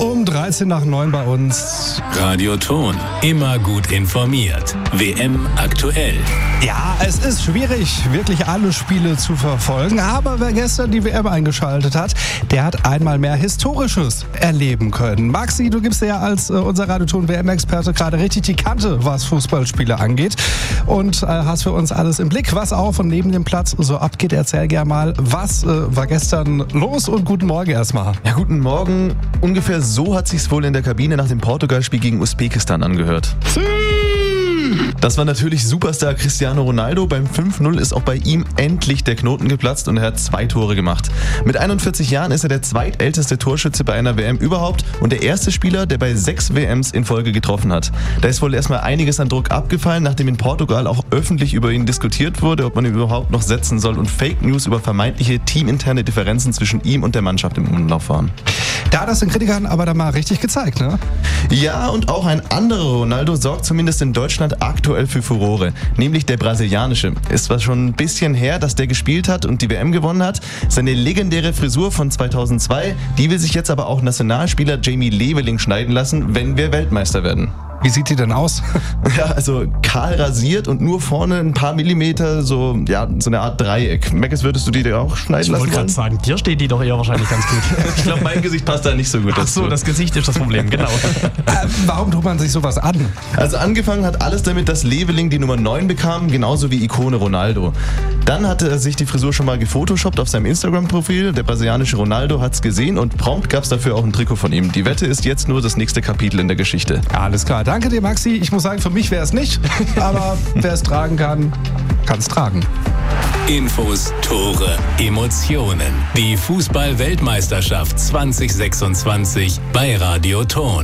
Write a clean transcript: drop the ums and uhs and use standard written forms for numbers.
um 13 nach 9 bei uns. Radio Ton, immer gut informiert. WM aktuell. Ja, es ist schwierig, wirklich alle Spiele zu verfolgen. Aber wer gestern die WM eingeschaltet hat, der hat einmal mehr Historisches erleben können. Maxi, du gibst ja als unser Radio Ton WM-Experte gerade richtig die Kante, was Fußballspiele angeht. Und hast für uns alles im Blick, was auf und neben dem Platz so abgeht. Erzähl gerne mal, was war gestern los und guten Morgen erstmal. Ja, guten Morgen. Ungefähr so hat sich's wohl in der Kabine nach dem Portugal-Spiel gegen Usbekistan angehört. Das war natürlich Superstar Cristiano Ronaldo. Beim 5-0 ist auch bei ihm endlich der Knoten geplatzt und er hat 2 Tore gemacht. Mit 41 Jahren ist er der zweitälteste Torschütze bei einer WM überhaupt und der erste Spieler, der bei 6 WMs in Folge getroffen hat. Da ist wohl erstmal einiges an Druck abgefallen, nachdem in Portugal auch öffentlich über ihn diskutiert wurde, ob man ihn überhaupt noch setzen soll und Fake News über vermeintliche teaminterne Differenzen zwischen ihm und der Mannschaft im Umlauf waren. Da hat das den Kritikern aber dann mal richtig gezeigt, ne? Ja, und auch ein anderer Ronaldo sorgt zumindest in Deutschland aktuell für Furore, nämlich der brasilianische. Es war schon ein bisschen her, dass der gespielt hat und die WM gewonnen hat. Seine legendäre Frisur von 2002, die will sich jetzt aber auch Nationalspieler Jamie Leveling schneiden lassen, wenn wir Weltmeister werden. Wie sieht die denn aus? Ja, also kahl rasiert und nur vorne ein paar Millimeter, so eine Art Dreieck. Meckes, würdest du die dir auch schneiden lassen? Ich wollte gerade sagen, dir steht die doch eher wahrscheinlich ganz gut. Ich glaube, mein Gesicht passt da nicht so gut dazu. Ach so, das Gesicht ist das Problem, genau. Warum tut man sich sowas an? Also angefangen hat alles damit, dass Leveling die Nummer 9 bekam, genauso wie Ikone Ronaldo. Dann hatte er sich die Frisur schon mal gefotoshoppt auf seinem Instagram-Profil. Der brasilianische Ronaldo hat's gesehen und prompt gab's dafür auch ein Trikot von ihm. Die Wette ist jetzt nur das nächste Kapitel in der Geschichte. Alles klar. Danke dir, Maxi. Ich muss sagen, für mich wäre es nicht, aber wer es tragen kann, kann es tragen. Infos, Tore, Emotionen. Die Fußball-Weltmeisterschaft 2026 bei Radio Ton.